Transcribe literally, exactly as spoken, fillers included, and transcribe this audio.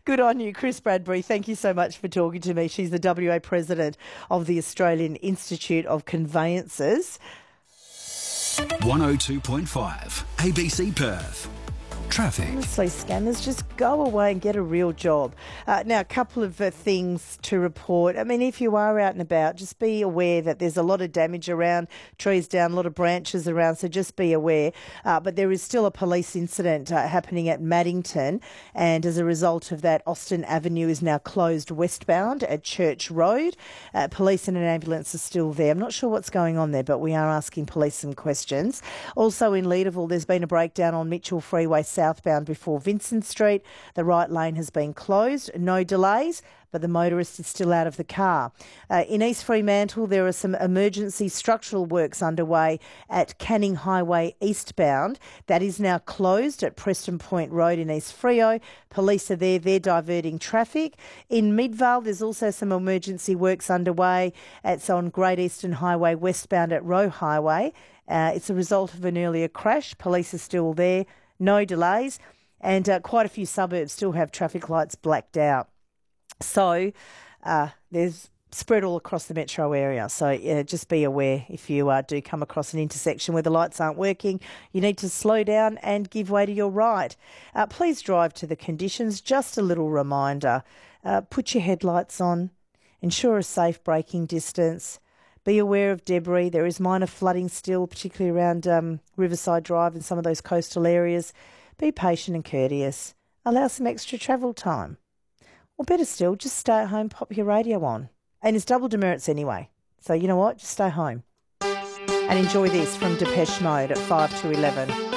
Good on you, Chris Bradbury. Thank you so much for talking to me. She's the W A President of the Australian Institute of Conveyancers. one oh two point five A B C Perth. Traffic. Honestly, scammers, just go away and get a real job. Uh, now, a couple of uh, things to report. I mean, if you are out and about, just be aware that there's a lot of damage around, trees down, a lot of branches around, so just be aware. Uh, but there is still a police incident uh, happening at Maddington, and as a result of that, Austin Avenue is now closed westbound at Church Road. Uh, police and an ambulance are still there. I'm not sure what's going on there, but we are asking police some questions. Also in Leederville, there's been a breakdown on Mitchell Freeway southbound before Vincent Street. The right lane has been closed. No delays, but the motorist is still out of the car. Uh, in East Fremantle, there are some emergency structural works underway at Canning Highway eastbound. That is now closed at Preston Point Road in East Freo. Police are there. They're diverting traffic. In Midvale, there's also some emergency works underway. It's on Great Eastern Highway westbound at Roe Highway. Uh, it's a result of an earlier crash. Police are still there. No delays, and uh, quite a few suburbs still have traffic lights blacked out. So uh, there's spread all across the metro area. So uh, just be aware if you uh, do come across an intersection where the lights aren't working, you need to slow down and give way to your right. Uh, please drive to the conditions. Just a little reminder, uh, put your headlights on, ensure a safe braking distance. Be aware of debris. There is minor flooding still, particularly around um, Riverside Drive and some of those coastal areas. Be patient and courteous. Allow some extra travel time. Or better still, just stay at home, pop your radio on. And it's double demerits anyway. So you know what? Just stay home. And enjoy this from Depeche Mode at five to eleven.